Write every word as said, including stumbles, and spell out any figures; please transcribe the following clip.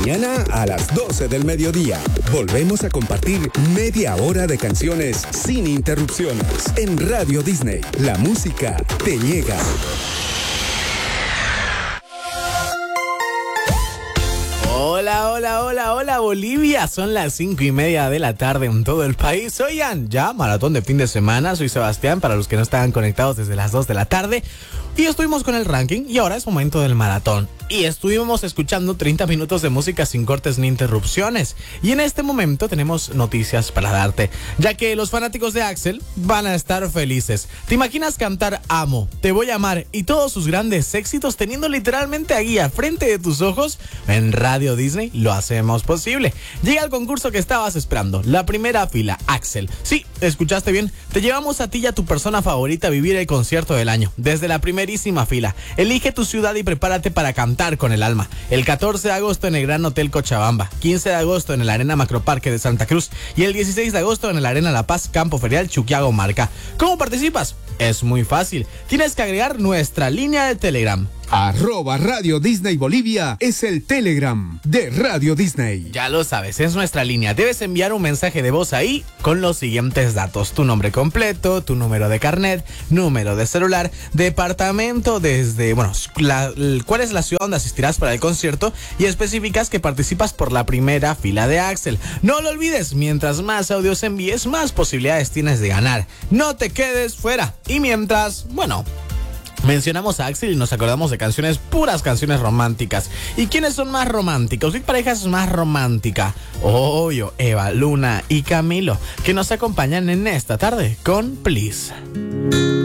Mañana a las doce del mediodía. Volvemos a compartir media hora de canciones sin interrupciones. En Radio Disney, la música te llega. Hola, hola, hola, hola Bolivia, son las cinco y media de la tarde en todo el país. Oigan, ya maratón de fin de semana, soy Sebastián, para los que no estaban conectados desde las dos de la tarde. Y estuvimos con el ranking y ahora es momento del maratón. Y estuvimos escuchando treinta minutos de música sin cortes ni interrupciones. Y en este momento tenemos noticias para darte, ya que los fanáticos de Axel van a estar felices. ¿Te imaginas cantar Amo, Te Voy a Amar y todos sus grandes éxitos teniendo literalmente ahí a frente de tus ojos? En Radio Disney lo hacemos posible. Llega el concurso que estabas esperando, la primera fila, Axel. Sí, escuchaste bien, te llevamos a ti y a tu persona favorita a vivir el concierto del año, desde la primerísima fila. Elige tu ciudad y prepárate para cantar con el alma. El catorce de agosto en el Gran Hotel Cochabamba, quince de agosto en el Arena Macroparque de Santa Cruz y el dieciséis de agosto en el Arena La Paz, Campo Ferial Chuquiago Marca. ¿Cómo participas? Es muy fácil. Tienes que agregar nuestra línea de Telegram. Arroba Radio Disney Bolivia es el Telegram de Radio Disney. Ya lo sabes, es nuestra línea. Debes enviar un mensaje de voz ahí con los siguientes datos: tu nombre completo, tu número de carnet, número de celular, departamento desde, bueno, la, cuál es la ciudad donde asistirás para el concierto y especificas que participas por la primera fila de Axel. No lo olvides, mientras más audios envíes, más posibilidades tienes de ganar. No te quedes fuera. Y mientras, bueno, mencionamos a Axel y nos acordamos de canciones, puras canciones románticas. ¿Y quiénes son más románticos? ¿Qué pareja es más romántica? Obvio, Eva, Luna y Camilo, que nos acompañan en esta tarde con Please.